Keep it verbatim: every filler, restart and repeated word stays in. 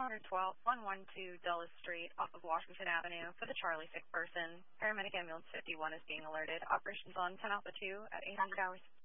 twelve, one twelve Dulles Street off of Washington Avenue for the Charlie sick person. Paramedic Ambulance fifty-one is being alerted. Operations on ten Alpha two at eight hundred hours.